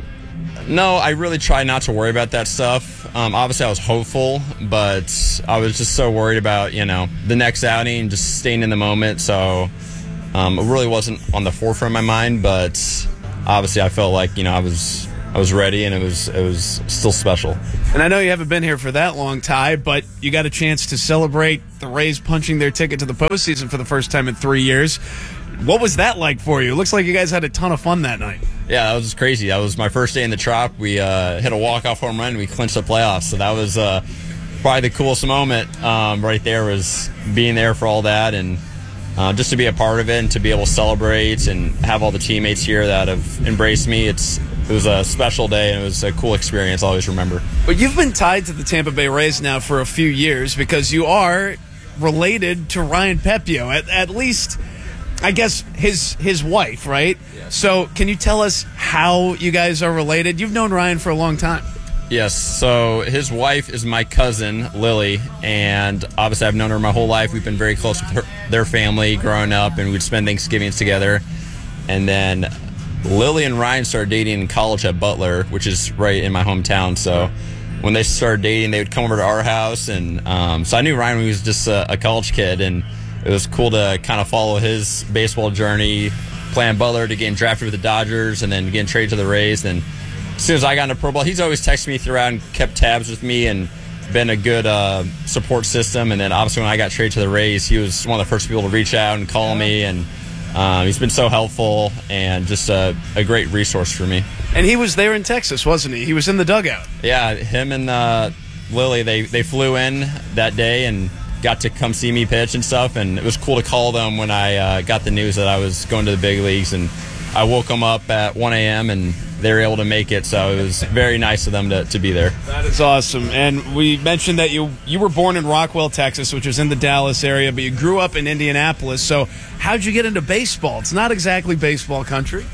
No, I really try not to worry about that stuff. Um, obviously, I was hopeful, but I was just so worried about, you know, the next outing, just staying in the moment. So um, it really wasn't on the forefront of my mind, but obviously I felt like, you know, I was I was ready, and it was it was still special. And I know you haven't been here for that long, Ty, but you got a chance to celebrate the Rays punching their ticket to the postseason for the first time in three years. What was that like for you? It looks like you guys had a ton of fun that night. Yeah, that was crazy. That was my first day in the Trop. We uh, hit a walk-off home run. We clinched the playoffs. So that was uh, probably the coolest moment um, right there, was being there for all that, and uh, just to be a part of it and to be able to celebrate and have all the teammates here that have embraced me. It's It was a special day, and it was a cool experience I'll always remember. But you've been tied to the Tampa Bay Rays now for a few years because you are related to Ryan Pepiot, at, at least, I guess, his his wife, right? Yes. So can you tell us how you guys are related? You've known Ryan for a long time. Yes, so his wife is my cousin, Lily, and obviously I've known her my whole life. We've been very close with her, their family growing up, and we'd spend Thanksgivings together. And then Lily and Ryan started dating in college at Butler, which is right in my hometown. So when they started dating, they would come over to our house, and um, so I knew Ryan when he was just a, a college kid, and it was cool to kind of follow his baseball journey, playing Butler to getting drafted with the Dodgers and then getting traded to the Rays. And as soon as I got into pro ball, he's always texted me throughout and kept tabs with me and been a good uh, support system. And then obviously when I got traded to the Rays, he was one of the first people to reach out and call me, and um, he's been so helpful and just a, a great resource for me. And he was there in Texas, wasn't he? He was in the dugout. Yeah, him and uh, Lily, they, they flew in that day and got to come see me pitch and stuff, and it was cool to call them when I uh, got the news that I was going to the big leagues, and I woke them up at one a.m. and they were able to make it, so it was very nice of them to, to be there. That is awesome. And we mentioned that you you were born in Rockwell, Texas, which is in the Dallas area, but you grew up in Indianapolis. So how'd you get into baseball? It's not exactly baseball country.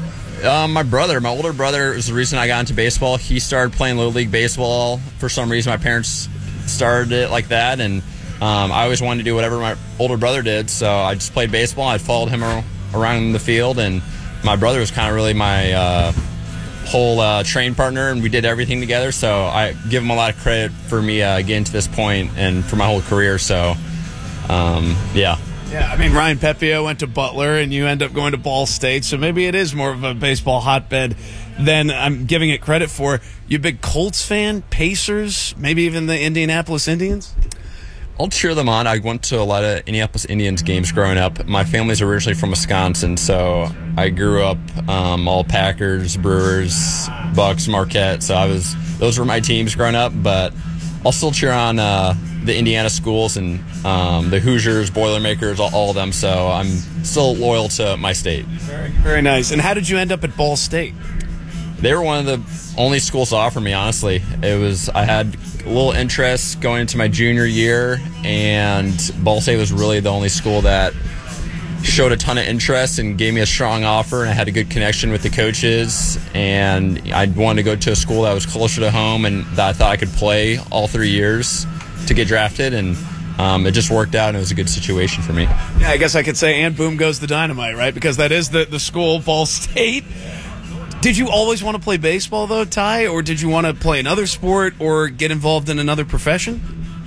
Um, my brother, my older brother, is the reason I got into baseball. He started playing Little League Baseball. For some reason, my parents started it like that, and um, I always wanted to do whatever my older brother did, so I just played baseball. I followed him around the field, and my brother was kind of really my uh, whole uh, train partner, and we did everything together, so I give him a lot of credit for me uh, getting to this point and for my whole career, so um, yeah. Yeah, I mean, Ryan Pepiot went to Butler, and you end up going to Ball State, so maybe it is more of a baseball hotbed than I'm giving it credit for. You a big Colts fan, Pacers, maybe even the Indianapolis Indians? I'll cheer them on. I went to a lot of Indianapolis Indians games growing up. My family's originally from Wisconsin, so I grew up um, all Packers, Brewers, Bucks, Marquette, so I was those were my teams growing up, but I'll still cheer on uh, the Indiana schools and um, the Hoosiers, Boilermakers, all, all of them. So I'm still loyal to my state. Very, very nice. And how did you end up at Ball State? They were one of the only schools to offer me, honestly. It was I had a little interest going into my junior year, and Ball State was really the only school that showed a ton of interest and gave me a strong offer, and I had a good connection with the coaches, and I wanted to go to a school that was closer to home and that I thought I could play all three years to get drafted, and um, it just worked out, and it was a good situation for me. Yeah, I guess I could say, and boom goes the dynamite, right? Because that is the, the school, Ball State. Did you always want to play baseball, though, Ty, or did you want to play another sport or get involved in another profession?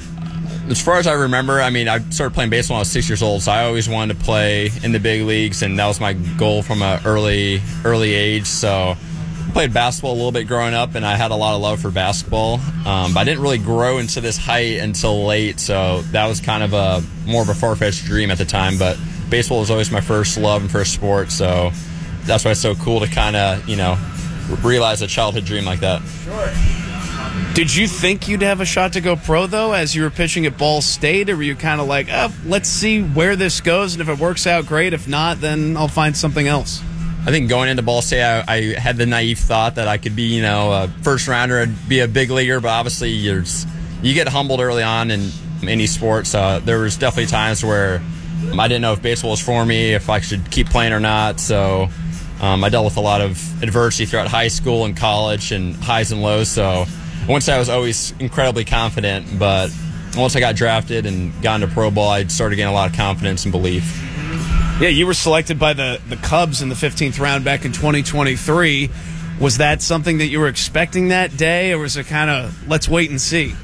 As far as I remember, I mean, I started playing baseball when I was six years old, so I always wanted to play in the big leagues, and that was my goal from an early, early age. So I played basketball a little bit growing up, and I had a lot of love for basketball. Um, but I didn't really grow into this height until late, so that was kind of a more of a far-fetched dream at the time. But baseball was always my first love and first sport, so that's why it's so cool to kind of, you know, realize a childhood dream like that. Sure. Did you think you'd have a shot to go pro, though, as you were pitching at Ball State, or were you kind of like, oh, let's see where this goes, and if it works out, great. If not, then I'll find something else? I think going into Ball State, I, I had the naive thought that I could be, you know, a first rounder and be a big leaguer, but obviously you're, you get humbled early on in any sport, so there was definitely times where I didn't know if baseball was for me, if I should keep playing or not. So um, I dealt with a lot of adversity throughout high school and college and highs and lows. So once I was always incredibly confident, but once I got drafted and got into pro ball, I started getting a lot of confidence and belief. Yeah, you were selected by the, the Cubs in the fifteenth round back in twenty twenty-three. Was that something that you were expecting that day, or was it kind of, let's wait and see?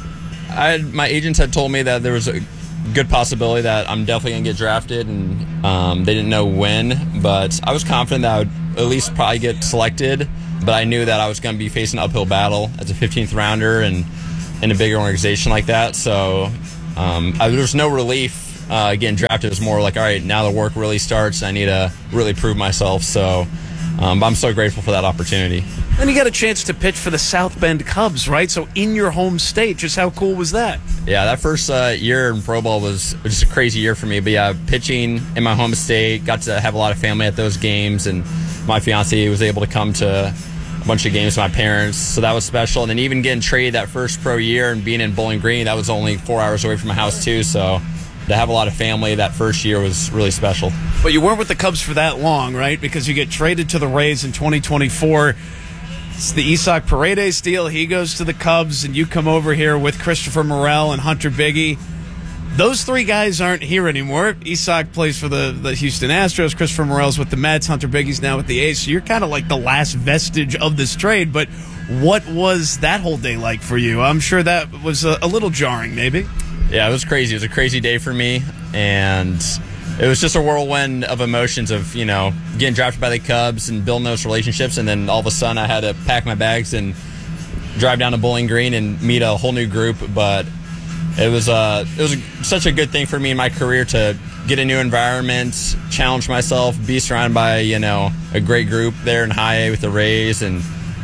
I had, my agents had told me that there was a good possibility that I'm definitely going to get drafted, and um, they didn't know when, but I was confident that I would at least probably get selected, but I knew that I was going to be facing an uphill battle as a fifteenth rounder and in a bigger organization like that, so um, I, there was no relief uh, getting drafted. It was more like, all right, now the work really starts, I need to really prove myself, so um, but I'm so grateful for that opportunity. Then you got a chance to pitch for the South Bend Cubs, right? So in your home state, just how cool was that? Yeah, that first uh, year in pro ball was just a crazy year for me. But yeah, pitching in my home state, got to have a lot of family at those games, and my fiance was able to come to a bunch of games with my parents, so that was special. And then even getting traded that first pro year and being in Bowling Green, that was only four hours away from my house too, so to have a lot of family that first year was really special. But you weren't with the Cubs for that long, right? Because you get traded to the Rays in twenty twenty-four. It's the Isaac Paredes deal. He goes to the Cubs, and you come over here with Christopher Morel and Hunter Biggie. Those three guys aren't here anymore. Isaac plays for the, the Houston Astros. Christopher Morel's with the Mets. Hunter Biggie's now with the A's. So you're kind of like the last vestige of this trade. But what was that whole day like for you? I'm sure that was a, a little jarring, maybe. Yeah, it was crazy. It was a crazy day for me, and it was just a whirlwind of emotions of, you know, getting drafted by the Cubs and building those relationships, and then all of a sudden I had to pack my bags and drive down to Bowling Green and meet a whole new group. But it was uh, it was such a good thing for me in my career to get a new environment, challenge myself, be surrounded by, you know, a great group there in High A with the Rays, and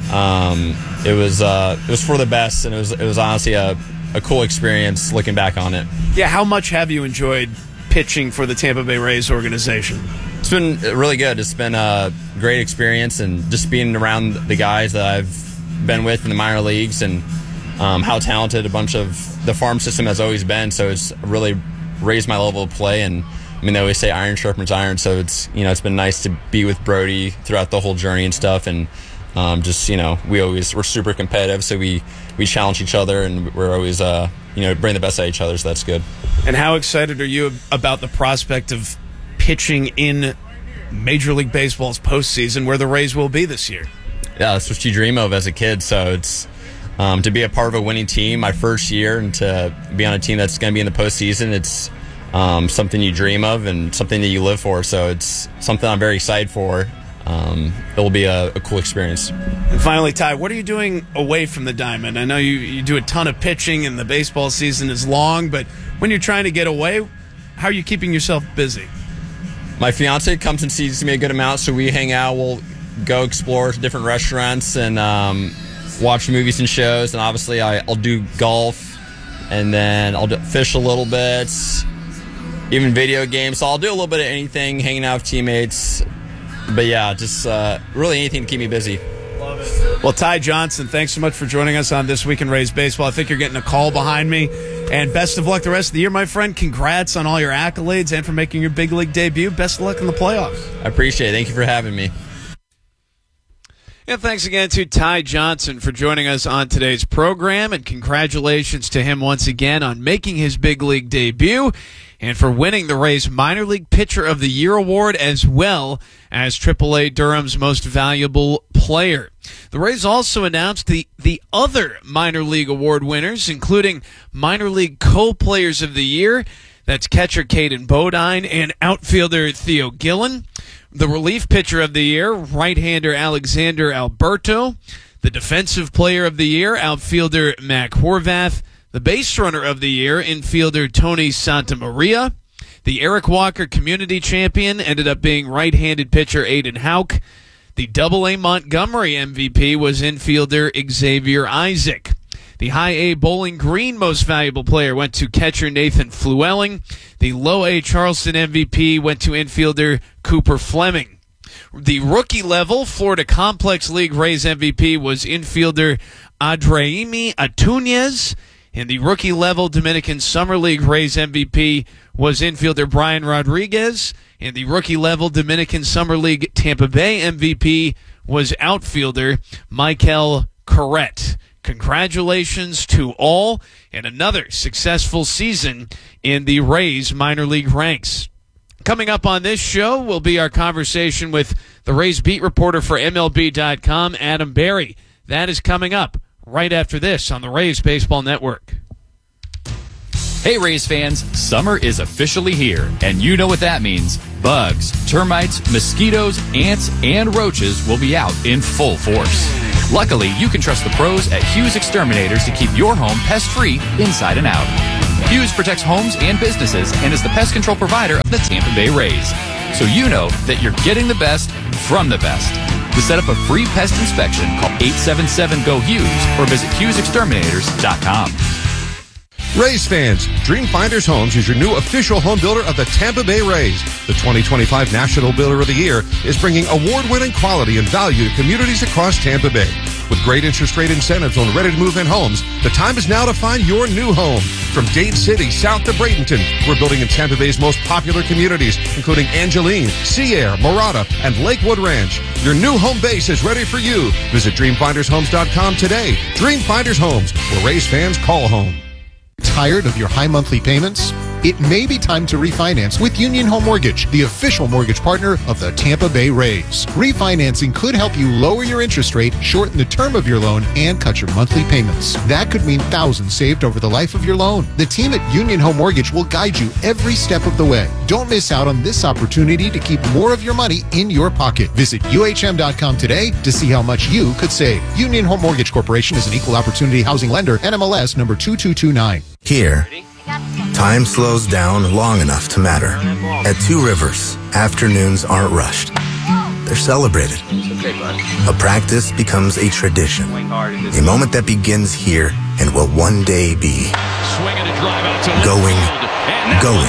um, it was uh, it was for the best, and it was it was honestly a, a cool experience looking back on it. Yeah, how much have you enjoyed pitching for the Tampa Bay Rays organization? It's been really good. It's been a great experience, and just being around the guys that I've been with in the minor leagues, and um, how talented a bunch of the farm system has always been. So it's really raised my level of play, and I mean, they always say iron sharpens iron. So it's, you know, it's been nice to be with Brody throughout the whole journey and stuff, and um, just, you know, we always we're super competitive, so we we challenge each other, and we're always uh, you know, bring the best out of each other. So that's good. And how excited are you about the prospect of pitching in Major League Baseball's postseason, where the Rays will be this year? Yeah, that's what you dream of as a kid. So it's um, to be a part of a winning team my first year, and to be on a team that's going to be in the postseason. It's um, something you dream of and something that you live for. So it's something I'm very excited for. Um, it will be a, a cool experience. And finally, Ty, what are you doing away from the diamond? I know you, you do a ton of pitching, and the baseball season is long, but when you're trying to get away, how are you keeping yourself busy? My fiance comes and sees me a good amount, so we hang out. We'll go explore different restaurants and um, watch movies and shows. And obviously, I, I'll do golf, and then I'll do, fish a little bit, even video games. So I'll do a little bit of anything, hanging out with teammates. But yeah, just uh, really anything to keep me busy. Love it. Well, Ty Johnson, thanks so much for joining us on This Week in Rays Baseball. I think you're getting a call behind me. And best of luck the rest of the year, my friend. Congrats on all your accolades and for making your big league debut. Best of luck in the playoffs. I appreciate it. Thank you for having me. And thanks again to Ty Johnson for joining us on today's program. And congratulations to him once again on making his big league debut and for winning the Rays Minor League Pitcher of the Year award, as well as triple A Durham's Most Valuable Player. The Rays also announced the, the other minor league award winners, including Minor League Co-Players of the Year. That's catcher Caden Bodine and outfielder Theo Gillen. The relief pitcher of the year, right-hander Alexander Alberto. The defensive player of the year, outfielder Mac Horvath. The base runner of the year, infielder Tony Santamaria. The Eric Walker Community Champion ended up being right-handed pitcher Aiden Houck. The Double A Montgomery M V P was infielder Xavier Isaac. The High A Bowling Green Most Valuable Player went to catcher Nathan Flewelling. The Low A Charleston M V P went to infielder Cooper Fleming. The rookie level Florida Complex League Rays M V P was infielder Adreimi Atunez. And the rookie level Dominican Summer League Rays M V P was infielder Brian Rodriguez, and the rookie-level Dominican Summer League Tampa Bay M V P was outfielder Michael Corrette. Congratulations to all, and another successful season in the Rays minor league ranks. Coming up on this show will be our conversation with the Rays beat reporter for M L B dot com, Adam Berry. That is coming up right after this on the Rays Baseball Network. Hey Rays fans, summer is officially here, and you know what that means. Bugs, termites, mosquitoes, ants, and roaches will be out in full force. Luckily, you can trust the pros at Hughes Exterminators to keep your home pest-free inside and out. Hughes protects homes and businesses and is the pest control provider of the Tampa Bay Rays. So you know that you're getting the best from the best. To set up a free pest inspection, call eight seven seven, G O, HUGHES or visit Hughes Exterminators dot com. Rays fans, Dream Finders Homes is your new official home builder of the Tampa Bay Rays. The twenty twenty-five National Builder of the Year is bringing award-winning quality and value to communities across Tampa Bay. With great interest rate incentives on ready-to-move-in homes, the time is now to find your new home. From Dade City south to Bradenton, we're building in Tampa Bay's most popular communities, including Angeline, Sea Air, Murata, and Lakewood Ranch. Your new home base is ready for you. Visit dream finders homes dot com today. Dream Finders Homes, where Rays fans call home. Tired of your high monthly payments? It may be time to refinance with Union Home Mortgage, the official mortgage partner of the Tampa Bay Rays. Refinancing could help you lower your interest rate, shorten the term of your loan, and cut your monthly payments. That could mean thousands saved over the life of your loan. The team at Union Home Mortgage will guide you every step of the way. Don't miss out on this opportunity to keep more of your money in your pocket. Visit U H M dot com today to see how much you could save. Union Home Mortgage Corporation is an equal opportunity housing lender, N M L S number two two two nine. Here, time slows down long enough to matter. At Two Rivers, afternoons aren't rushed. They're celebrated. A practice becomes a tradition. A moment that begins here and will one day be going, going,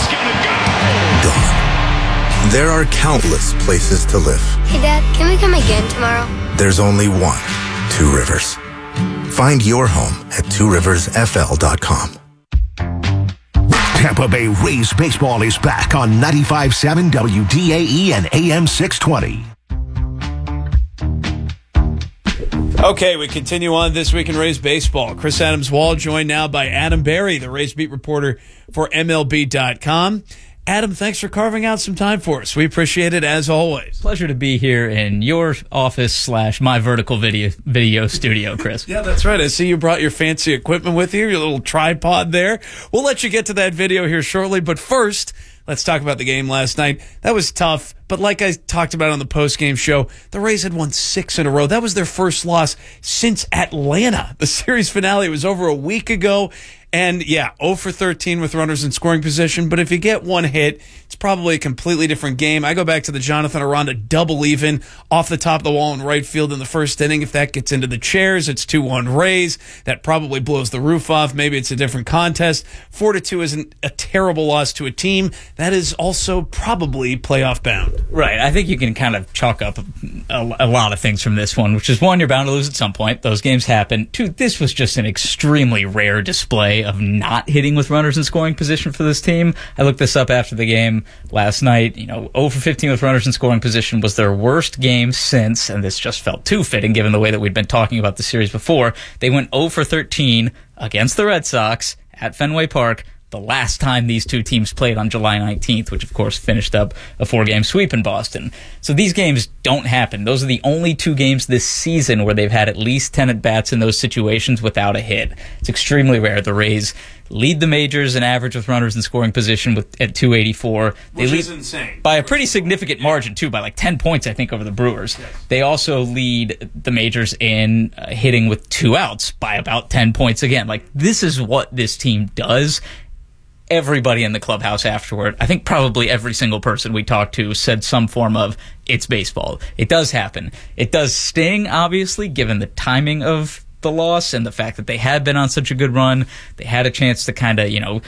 gone. There are countless places to live. Hey, Dad, can we come again tomorrow? There's only one Two Rivers. Find your home at two rivers f l dot com. Tampa Bay Rays baseball is back on ninety-five point seven W D A E and A M six twenty. Okay, we continue on This Week in Rays baseball. Chris Adams-Wall joined now by Adam Berry, the Rays beat reporter for M L B dot com. Adam, thanks for carving out some time for us. We appreciate it as always. Pleasure to be here in your office slash my vertical video video studio, Chris. Yeah, that's right. I see you brought your fancy equipment with you, your little tripod there. We'll let you get to that video here shortly, but first, let's talk about the game last night. That was tough, but like I talked about on the post-game show, the Rays had won six in a row. That was their first loss since Atlanta. The series finale was over a week ago. And, yeah, oh for thirteen with runners in scoring position. But if you get one hit, it's probably a completely different game. I go back to the Jonathan Aranda double even off the top of the wall in right field in the first inning. If that gets into the chairs, it's two one Rays. That probably blows the roof off. Maybe it's a different contest. four to two isn't a terrible loss to a team. That is also probably playoff bound. Right. I think you can kind of chalk up a, a lot of things from this one, which is, one, you're bound to lose at some point. Those games happen. Two, this was just an extremely rare display of not hitting with runners in scoring position for this team. I looked this up after the game last night. You know, oh for fifteen with runners in scoring position was their worst game since, and this just felt too fitting given the way that we'd been talking about the series before. They went oh for thirteen against the Red Sox at Fenway Park the last time these two teams played on July nineteenth, which of course finished up a four-game sweep in Boston. So these games don't happen. Those are the only two games this season where they've had at least ten at-bats in those situations without a hit. It's extremely rare. The Rays lead the majors in average with runners in scoring position with at two eighty-four. They Which lead is insane. By a pretty significant margin, too, by like ten points, I think, over the Brewers. Yes. They also lead the majors in uh, hitting with two outs by about ten points again. Like, this is what this team does. Everybody in the clubhouse afterward, I think probably every single person we talked to said some form of, it's baseball. It does happen. It does sting, obviously, given the timing of the loss and the fact that they had been on such a good run. They had a chance to kind of, you know,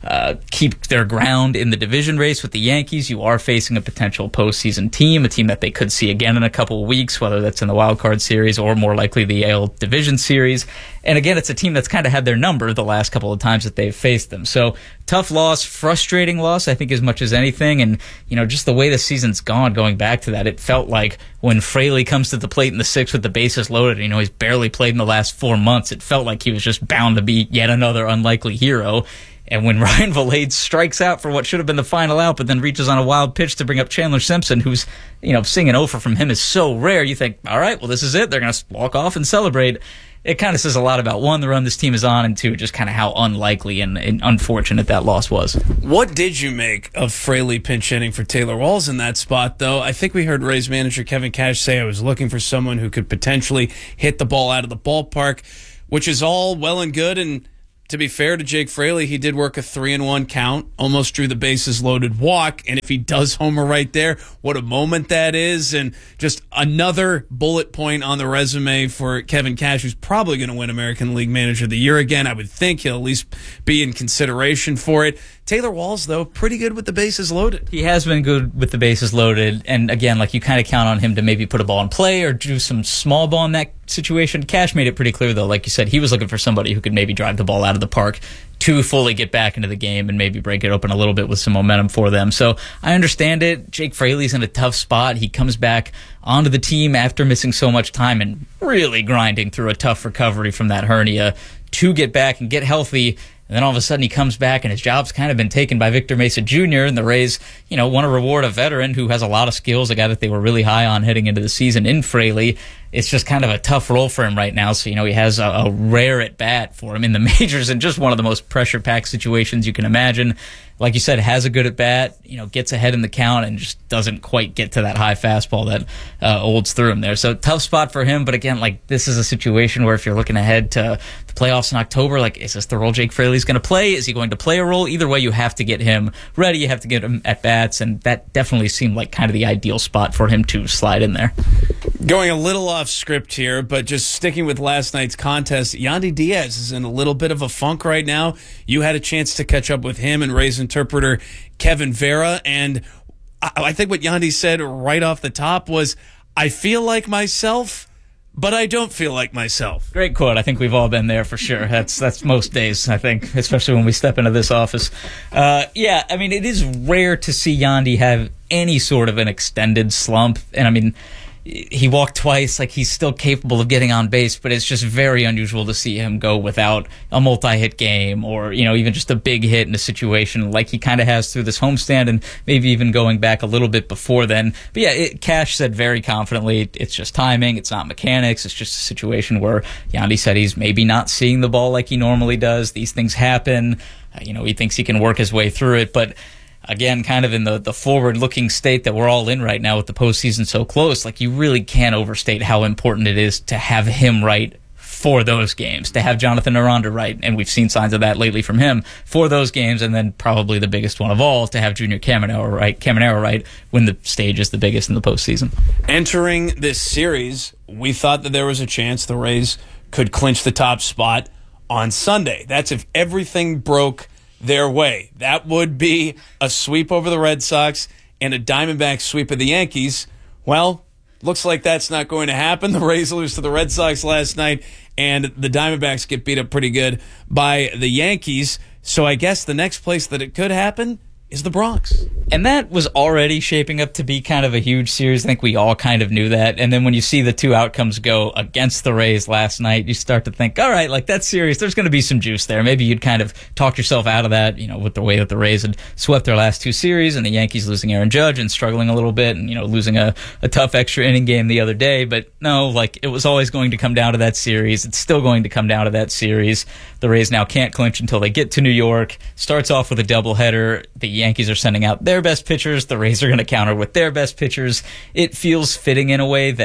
uh, keep their ground in the division race with the Yankees. You are facing a potential postseason team, a team that they could see again in a couple of weeks, whether that's in the wild card series or more likely the A L Division Series. And again, it's a team that's kind of had their number the last couple of times that they've faced them. So tough loss, frustrating loss, I think, as much as anything. And, you know, just the way the season's gone, going back to that, it felt like when Fraley comes to the plate in the sixth with the bases loaded, you know, he's barely played in the last four months. It felt like he was just bound to be yet another unlikely hero. And when Ryan Vilade strikes out for what should have been the final out, but then reaches on a wild pitch to bring up Chandler Simpson, who's, you know, seeing an offer from him is so rare, you think, all right, well, this is it. They're going to walk off and celebrate. It kind of says a lot about, one, the run this team is on, and two, just kind of how unlikely and, and unfortunate that loss was. What did you make of Fraley pinch hitting for Taylor Walls in that spot, though? I think we heard Rays manager Kevin Cash say I was looking for someone who could potentially hit the ball out of the ballpark, which is all well and good. And to be fair to Jake Fraley, he did work a three and one count, almost drew the bases loaded walk. And if he does homer right there, what a moment that is. And just another bullet point on the resume for Kevin Cash, who's probably going to win American League Manager of the Year again. I would think he'll at least be in consideration for it. Taylor Walls, though, pretty good with the bases loaded. He has been good with the bases loaded. And again, like, you kind of count on him to maybe put a ball in play or do some small ball in that situation. Cash made it pretty clear, though, like you said, he was looking for somebody who could maybe drive the ball out of the park to fully get back into the game and maybe break it open a little bit with some momentum for them. So I understand it. Jake Fraley's in a tough spot. He comes back onto the team after missing so much time and really grinding through a tough recovery from that hernia to get back and get healthy. And then all of a sudden he comes back and his job's kind of been taken by Victor Mesa Junior And the Rays, you know, want to reward a veteran who has a lot of skills, a guy that they were really high on heading into the season in Fraley. It's just kind of a tough role for him right now. So, you know, he has a, a rare at bat for him in the majors and just one of the most pressure packed situations you can imagine. Like you said, has a good at bat, you know, gets ahead in the count and just doesn't quite get to that high fastball that uh, olds through him there. So tough spot for him. But again, like, this is a situation where if you're looking ahead to the playoffs in October, like, is this the role Jake Fraley's going to play? Is he going to play a role? Either way, you have to get him ready. You have to get him at bats. And that definitely seemed like kind of the ideal spot for him to slide in there. Going a little off script here, but just sticking with last night's contest, Yandy Diaz is in a little bit of a funk right now. You had a chance to catch up with him and Rays interpreter Kevin Vera, and I, I think what Yandy said right off the top was, I feel like myself, but I don't feel like myself. Great quote. I think we've all been there for sure. That's that's most days, I think, especially when we step into this office. Uh, yeah, I mean, it is rare to see Yandy have any sort of an extended slump, and I mean, he walked twice, like, he's still capable of getting on base, but it's just very unusual to see him go without a multi-hit game or, you know, even just a big hit in a situation like he kind of has through this homestand and maybe even going back a little bit before then. But yeah, it, Cash said very confidently, it's just timing, it's not mechanics, it's just a situation where Yandy said he's maybe not seeing the ball like he normally does. These things happen. Uh, you know, he thinks he can work his way through it, but again, kind of in the, the forward-looking state that we're all in right now with the postseason so close, like, you really can't overstate how important it is to have him right for those games, to have Jonathan Aranda right, and we've seen signs of that lately from him for those games, and then probably the biggest one of all, to have Junior Caminero right, Caminero right when the stage is the biggest in the postseason. Entering this series, we thought that there was a chance the Rays could clinch the top spot on Sunday. That's if everything broke their way. That would be a sweep over the Red Sox and a Diamondback sweep of the Yankees. Well, looks like that's not going to happen. The Rays lose to the Red Sox last night, and the Diamondbacks get beat up pretty good by the Yankees. So I guess the next place that it could happen is the Bronx. And that was already shaping up to be kind of a huge series. I think we all kind of knew that. And then when you see the two outcomes go against the Rays last night, you start to think, all right, like, that series, there's going to be some juice there. Maybe you'd kind of talk yourself out of that, you know, with the way that the Rays had swept their last two series and the Yankees losing Aaron Judge and struggling a little bit and, you know, losing a, a tough extra inning game the other day. But no, like, it was always going to come down to that series. It's still going to come down to that series. The Rays now can't clinch until they get to New York. Starts off with a doubleheader. The Yankees are sending out their best pitchers. The Rays are going to counter with their best pitchers. It feels fitting in a way that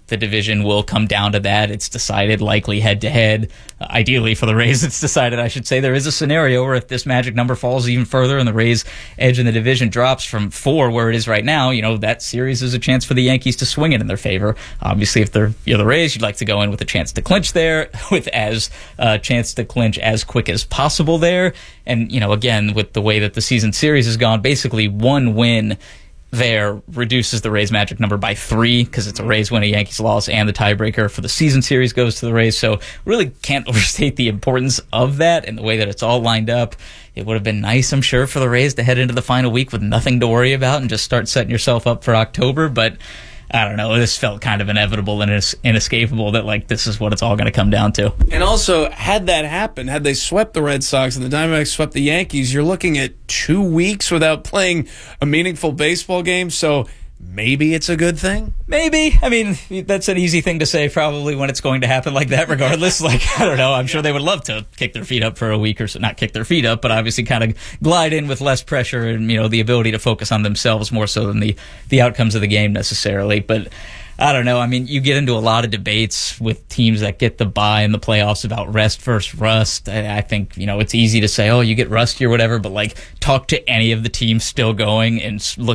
the division will come down to that. It's decided likely head-to-head. Uh, ideally for the Rays, it's decided, I should say. There is a scenario where if this magic number falls even further and the Rays' edge in the division drops from four where it is right now, you know, that series is a chance for the Yankees to swing it in their favor. Obviously, if they're you're the Rays, you'd like to go in with a chance to clinch there, with as a uh, chance to clinch as quick as possible there. And, you know, again, with the way that the season series has gone, basically one win there reduces the Rays magic number by three because it's a Rays win, a Yankees loss, and the tiebreaker for the season series goes to the Rays. So really can't overstate the importance of that and the way that it's all lined up. It would have been nice, I'm sure, for the Rays to head into the final week with nothing to worry about and just start setting yourself up for October, but I don't know, this felt kind of inevitable and inescapable that, like, this is what it's all going to come down to. And also, had that happened, had they swept the Red Sox and the Diamondbacks swept the Yankees, you're looking at two weeks without playing a meaningful baseball game, so maybe it's a good thing? Maybe. I mean, that's an easy thing to say probably when it's going to happen like that regardless. Like, I don't know. I'm sure they would love to kick their feet up for a week or so. Not kick their feet up, but obviously kind of glide in with less pressure and, you know, the ability to focus on themselves more so than the, the outcomes of the game necessarily. But I don't know. I mean, you get into a lot of debates with teams that get the bye in the playoffs about rest versus rust. I, I think, you know, it's easy to say, oh, you get rusty or whatever, but, like, talk to any of the teams still going and look